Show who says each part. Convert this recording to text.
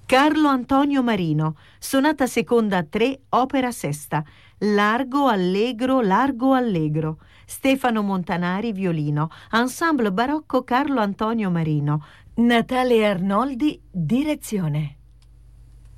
Speaker 1: Carlo Antonio Marino, sonata seconda 3, opera sesta, largo allegro. Stefano Montanari, violino, ensemble barocco Carlo Antonio Marino. Natale Arnoldi, direzione.